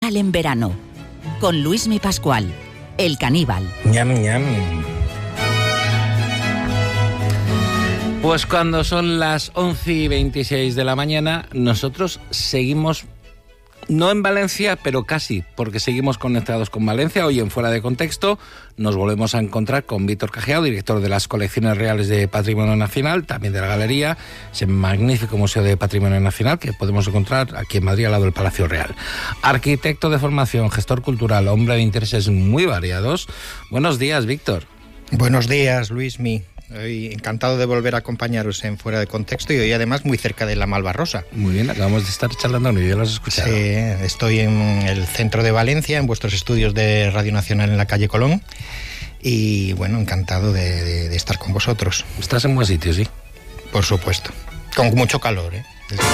Caníbal en verano, con Luismi Pascual, el caníbal. Ñam, ñam. Pues cuando son las 11:26 de la mañana, nosotros seguimos, no en Valencia, pero casi, porque seguimos conectados con Valencia. Hoy en Fuera de Contexto nos volvemos a encontrar con Víctor Cajiao, director de las Colecciones Reales de Patrimonio Nacional, también de la Galería, ese magnífico Museo de Patrimonio Nacional que podemos encontrar aquí en Madrid, al lado del Palacio Real. Arquitecto de formación, gestor cultural, hombre de intereses muy variados. Buenos días, Víctor. Buenos días, Luismi. Hoy encantado de volver a acompañaros en Fuera de Contexto y hoy además muy cerca de la Malvarrosa. Muy bien, acabamos de estar charlando, ¿no? Ya lo has escuchado. Sí, estoy en el centro de Valencia, en vuestros estudios de Radio Nacional en la calle Colón y bueno, encantado de estar con vosotros. Estás en buen sitio, sí. Por supuesto, con mucho calor, ¿eh?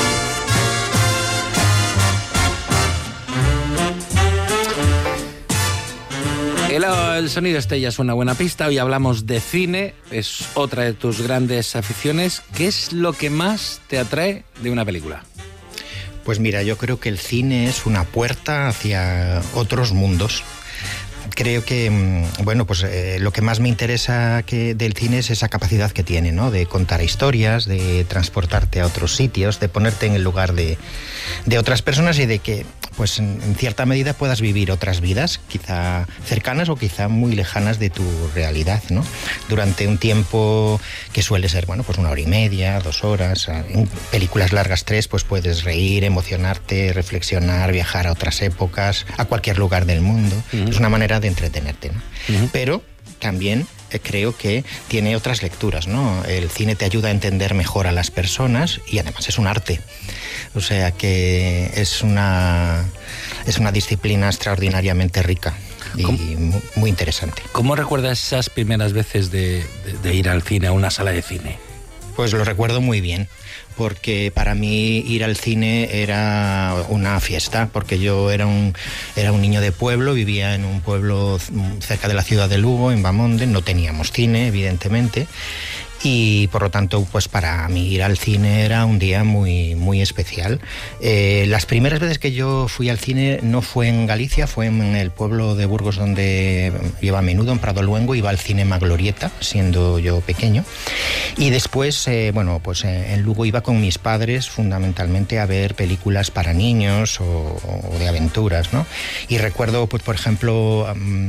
El sonido Estella es una buena pista. Hoy hablamos de cine, es otra de tus grandes aficiones. ¿Qué es lo que más te atrae de una película? Pues mira, yo creo que el cine es una puerta hacia otros mundos. Creo que, bueno, pues lo que más me interesa del cine es esa capacidad que tiene, ¿no? De contar historias, de transportarte a otros sitios, de ponerte en el lugar de otras personas y de que, pues en cierta medida puedas vivir otras vidas, quizá cercanas o quizá muy lejanas de tu realidad, ¿no? Durante un tiempo que suele ser, bueno, pues 1 hora y media, 2 horas. En películas largas 3, pues puedes reír, emocionarte, reflexionar, viajar a otras épocas, a cualquier lugar del mundo. Uh-huh. Es una manera de entretenerte, ¿no? Uh-huh. Pero también creo que tiene otras lecturas, ¿no? El cine te ayuda a entender mejor a las personas y además es un arte. O sea que es una disciplina extraordinariamente rica y muy interesante. ¿Cómo recuerdas esas primeras veces de ir al cine, a una sala de cine? Pues lo recuerdo muy bien, porque para mí ir al cine era una fiesta, porque yo era un niño de pueblo, vivía en un pueblo cerca de la ciudad de Lugo, en Bamonde, no teníamos cine, evidentemente, y por lo tanto, pues para mí ir al cine era un día muy, muy especial. Las primeras veces que yo fui al cine no fue en Galicia, fue en el pueblo de Burgos donde iba a menudo, en Prado Luengo, iba al Cinema Glorieta, siendo yo pequeño. Y después, bueno, pues en Lugo iba con mis padres fundamentalmente a ver películas para niños o de aventuras, ¿no? Y recuerdo, pues por ejemplo,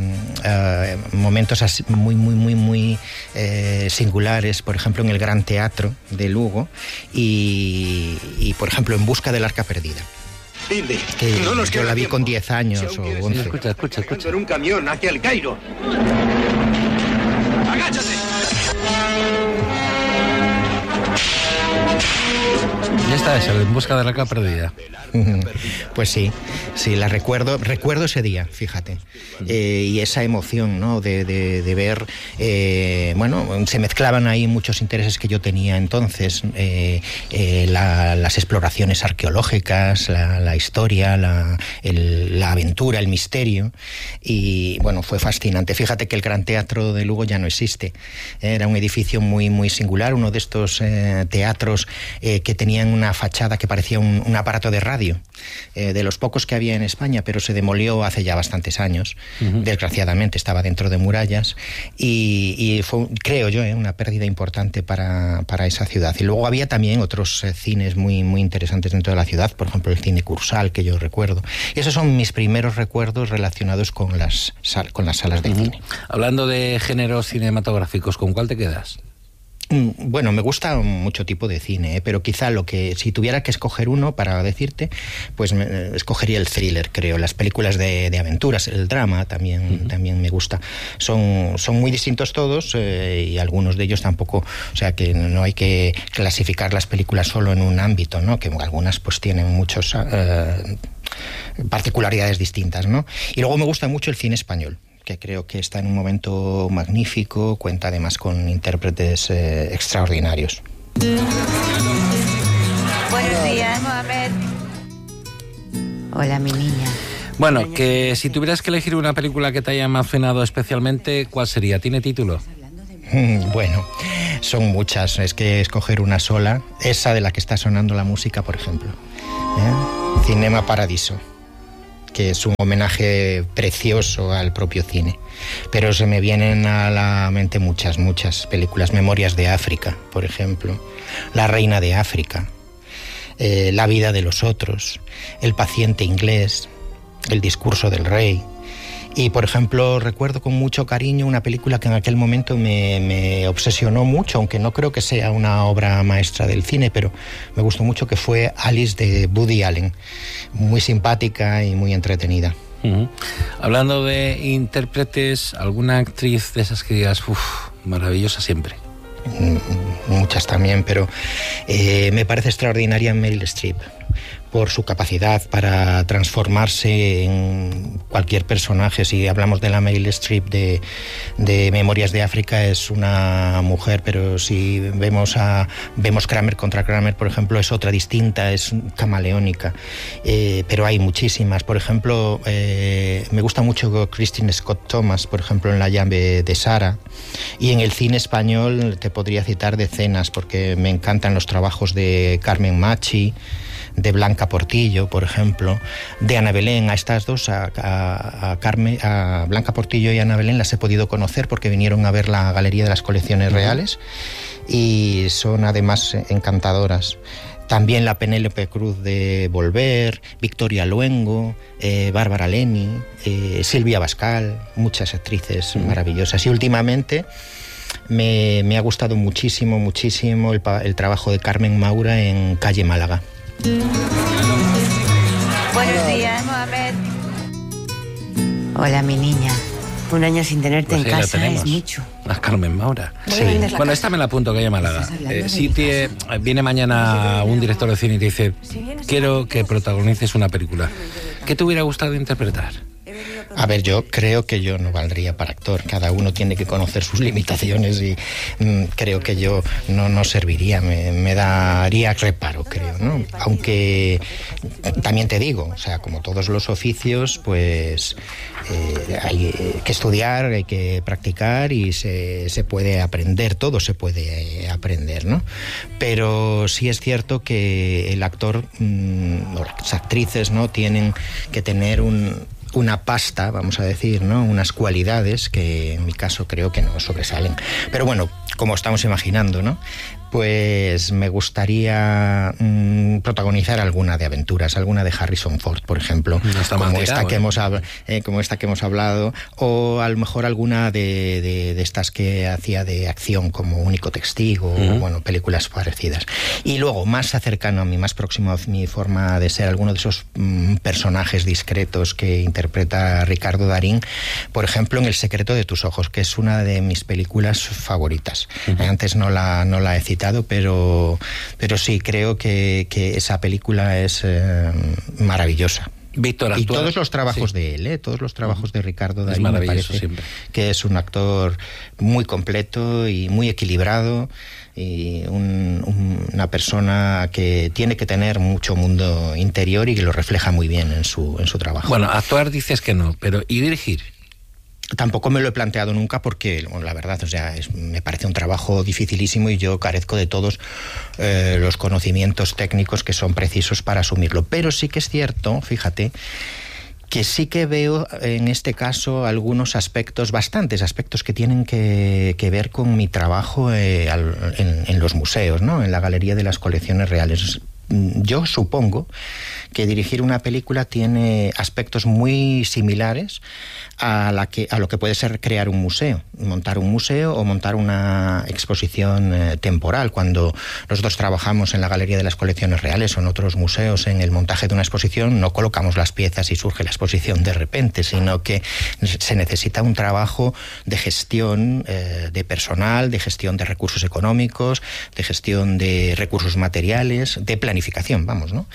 momentos así muy singulares, por ejemplo en el Gran Teatro de Lugo y por ejemplo En busca del arca perdida. Dile, que no nos yo la vi tiempo. Con 10 años o 11. Escucha. En un camión hacia el Cairo. ¡Agáchate! Ya está eso, En busca de la arca perdida. Pues sí, la recuerdo ese día, fíjate, y esa emoción, ¿no? de ver, bueno, se mezclaban ahí muchos intereses que yo tenía entonces, las exploraciones arqueológicas, la historia, la aventura, el misterio, y bueno, fue fascinante. Fíjate que el Gran Teatro de Lugo ya no existe, era un edificio muy, muy singular, uno de estos teatros que tenían una fachada que parecía un aparato de radio, de los pocos que había en España, pero se demolió hace ya bastantes años. Uh-huh. Desgraciadamente estaba dentro de murallas y fue, creo yo, una pérdida importante para esa ciudad. Y luego había también otros cines muy, muy interesantes dentro de la ciudad, por ejemplo el cine Cursal, que yo recuerdo. Y esos son mis primeros recuerdos relacionados con las salas de cine. Hablando de géneros cinematográficos, ¿con cuál te quedas? Bueno, me gusta mucho tipo de cine, pero quizá si tuviera que escoger uno para decirte, pues escogería el thriller, creo. Las películas de aventuras, el drama también me gusta. Son muy distintos todos y algunos de ellos tampoco, o sea que no hay que clasificar las películas solo en un ámbito, ¿no? Que algunas pues tienen muchos particularidades distintas, ¿no? Y luego me gusta mucho el cine español, que creo que está en un momento magnífico, cuenta además con intérpretes extraordinarios. Buenos días, Mohamed. Hola, mi niña. Bueno, que si tuvieras que elegir una película que te haya emocionado especialmente, ¿cuál sería? ¿Tiene título? Bueno, son muchas, es que escoger una sola, esa de la que está sonando la música, por ejemplo. Cinema Paradiso. que es un homenaje precioso al propio cine. Pero se me vienen a la mente muchas películas. Memorias de África, por ejemplo. La Reina de África. La vida de los otros. El paciente inglés. El discurso del rey. Y, por ejemplo, recuerdo con mucho cariño una película que en aquel momento me obsesionó mucho, aunque no creo que sea una obra maestra del cine, pero me gustó mucho, que fue Alice, de Woody Allen. Muy simpática y muy entretenida. Uh-huh. Hablando de intérpretes, ¿alguna actriz de esas que digas, maravillosa siempre? Muchas también, pero me parece extraordinaria Meryl Streep, por su capacidad para transformarse en cualquier personaje. Si hablamos de la Meryl Streep de Memorias de África, es una mujer, pero si vemos Kramer contra Kramer, por ejemplo, es otra distinta, es camaleónica. Pero hay muchísimas. Por ejemplo, me gusta mucho Christine Scott Thomas, por ejemplo, en La llave de Sara. Y en el cine español te podría citar decenas, porque me encantan los trabajos de Carmen Machi, de Blanca Portillo, por ejemplo, de Ana Belén. A estas dos, a Blanca Portillo y Ana Belén, las he podido conocer porque vinieron a ver la Galería de las Colecciones Reales y son además encantadoras. También la Penélope Cruz de Volver, Victoria Luengo, Bárbara Leni, Silvia Bascal, muchas actrices maravillosas. Y últimamente me ha gustado muchísimo el trabajo de Carmen Maura en Calle Málaga. Buenos días, Mohamed. Hola, mi niña. Un año sin tenerte Pues en casa es mucho. A Carmen Maura. Sí. Bueno, esta me la apunto, Calle Málaga. Si viene mañana un director de cine y te dice, quiero que protagonices una película, ¿qué te hubiera gustado interpretar? A ver, yo creo que yo no valdría para actor. Cada uno tiene que conocer sus limitaciones y creo que yo no serviría. Me daría reparo, creo, ¿no? Aunque también te digo, o sea, como todos los oficios, pues hay que estudiar, hay que practicar y se puede aprender, todo se puede aprender, ¿no? Pero sí es cierto que el actor o las actrices, ¿no?, tienen que tener una pasta, vamos a decir, ¿no?, unas cualidades que en mi caso creo que no sobresalen. Pero bueno, como estamos imaginando, ¿no?, pues me gustaría protagonizar alguna de aventuras, alguna de Harrison Ford, por ejemplo, no está como, tirado, como esta que hemos hablado, o a lo mejor alguna de estas que hacía de acción, como Único Testigo, o bueno, películas parecidas. Y luego, más cercano a mí, más próximo a mi forma de ser, alguno de esos personajes discretos que interpreta Ricardo Darín, por ejemplo, en El secreto de tus ojos, que es una de mis películas favoritas. Antes no la he citado, pero sí, creo que esa película es maravillosa. Víctor actúa, y todos los trabajos de él, todos los trabajos de Ricardo Darín, me parece siempre que es un actor muy completo y muy equilibrado y una persona que tiene que tener mucho mundo interior y que lo refleja muy bien en su trabajo. Bueno, actuar dices que no, pero ¿y dirigir? Tampoco me lo he planteado nunca porque, bueno, la verdad, o sea, me parece un trabajo dificilísimo y yo carezco de todos los conocimientos técnicos que son precisos para asumirlo. Pero sí que es cierto, fíjate, que sí que veo en este caso algunos aspectos, bastantes aspectos que tienen que ver con mi trabajo en los museos, ¿no?, en la Galería de las Colecciones Reales. Yo supongo que dirigir una película tiene aspectos muy similares a lo que puede ser crear un museo, montar un museo o montar una exposición temporal. Cuando nosotros trabajamos en la Galería de las Colecciones Reales o en otros museos en el montaje de una exposición, no colocamos las piezas y surge la exposición de repente, sino que se necesita un trabajo de gestión de personal, de gestión de recursos económicos, de gestión de recursos materiales, de planificación, vamos, ¿no?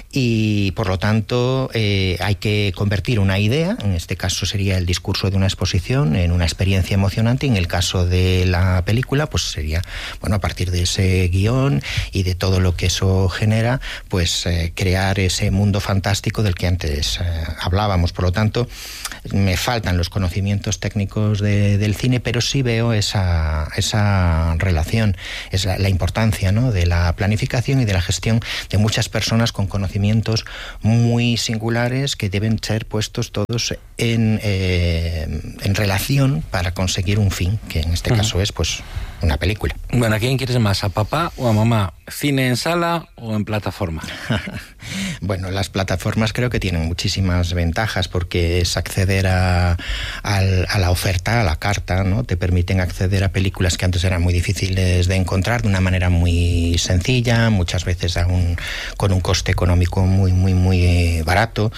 Y por lo tanto hay que convertir una idea, en este caso sería el discurso de una exposición, en una experiencia emocionante, y en el caso de la película pues sería, bueno, a partir de ese guión y de todo lo que eso genera, pues crear ese mundo fantástico del que antes hablábamos. Por lo tanto, me faltan los conocimientos técnicos del cine, pero sí veo esa relación, es la importancia, ¿no?, de la planificación y de la gestión de muchas personas con conocimientos muy singulares que deben ser puestos todos en relación para conseguir un fin, que en este caso es pues una película. Bueno, ¿a quién quieres más? ¿A papá o a mamá? ¿Cine en sala o en plataforma? Bueno, las plataformas creo que tienen muchísimas ventajas porque es acceder a la oferta, a la carta, ¿no? Te permiten acceder a películas que antes eran muy difíciles de encontrar de una manera muy sencilla, muchas veces con un coste económico muy barato,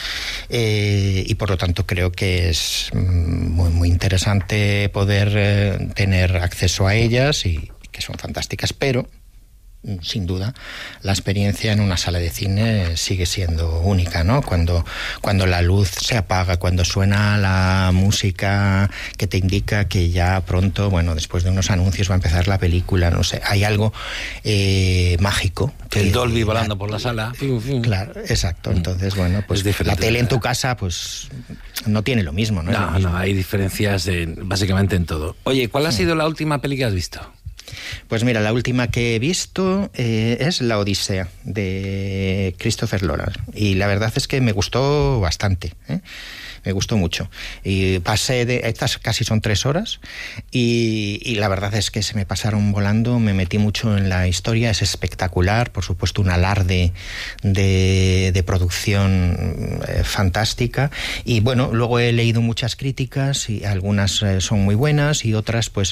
y por lo tanto creo que es muy interesante poder tener acceso a ellas y que son fantásticas, pero sin duda la experiencia en una sala de cine sigue siendo única, ¿no? Cuando la luz se apaga, cuando suena la música que te indica que ya pronto, bueno, después de unos anuncios va a empezar la película, no sé, hay algo mágico. El Dolby volando por la sala. Claro, exacto. Entonces, bueno, pues la tele en tu casa pues no tiene lo mismo, ¿no? No, hay diferencias básicamente en todo. Oye, ¿cuál ha sido la última peli que has visto? Pues mira, la última que he visto es La Odisea, de Christopher Nolan. Y la verdad es que me gustó bastante, ¿eh? Me gustó mucho. Y estas casi son 3 horas, y la verdad es que se me pasaron volando, me metí mucho en la historia, es espectacular, por supuesto un alarde de producción fantástica. Y bueno, luego he leído muchas críticas, y algunas son muy buenas, y otras pues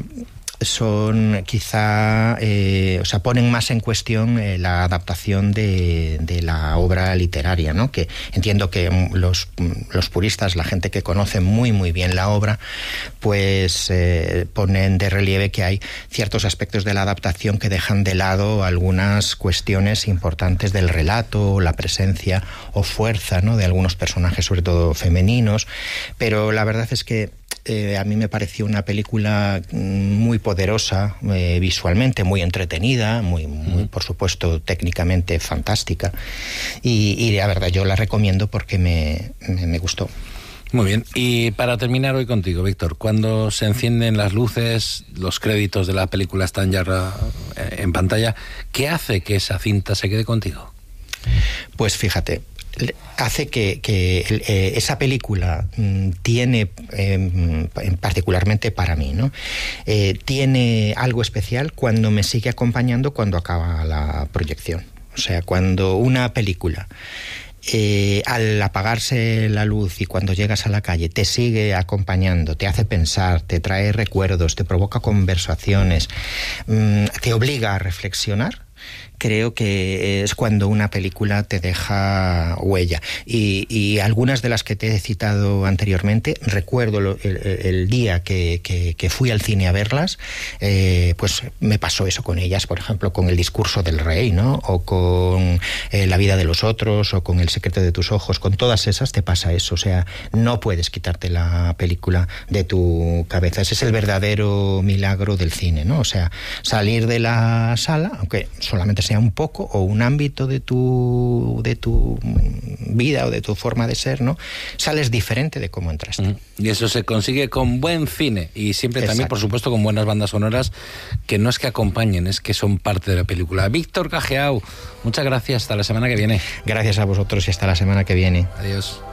son quizá, ponen más en cuestión la adaptación de la obra literaria, ¿no? Que entiendo que los puristas, la gente que conoce muy bien la obra, pues ponen de relieve que hay ciertos aspectos de la adaptación que dejan de lado algunas cuestiones importantes del relato, la presencia o fuerza, ¿no?, de algunos personajes, sobre todo femeninos, pero la verdad es que a mí me pareció una película muy poderosa visualmente, muy entretenida, muy por supuesto técnicamente fantástica, y la verdad yo la recomiendo porque me gustó. Muy bien, y para terminar hoy contigo, Víctor, cuando se encienden las luces, los créditos de la película están ya en pantalla, ¿qué hace que esa cinta se quede contigo? Pues fíjate, hace que esa película tiene, particularmente para mí, ¿no? Tiene algo especial cuando me sigue acompañando cuando acaba la proyección. O sea, cuando una película, al apagarse la luz y cuando llegas a la calle, te sigue acompañando, te hace pensar, te trae recuerdos, te provoca conversaciones, te obliga a reflexionar, creo que es cuando una película te deja huella. Y algunas de las que te he citado anteriormente, recuerdo el día que fui al cine a verlas, pues me pasó eso con ellas, por ejemplo, con El discurso del rey, ¿no? O con La vida de los otros, o con El secreto de tus ojos. Con todas esas te pasa eso, o sea, no puedes quitarte la película de tu cabeza. Ese es el verdadero milagro del cine, ¿no? O sea, salir de la sala, aunque solamente sea un poco o un ámbito de tu vida o de tu forma de ser, ¿no? Sales diferente de cómo entraste. Y eso se consigue con buen cine y siempre Exacto. También, por supuesto, con buenas bandas sonoras que no es que acompañen, es que son parte de la película. Víctor Cageau, muchas gracias, hasta la semana que viene. Gracias a vosotros y hasta la semana que viene. Adiós.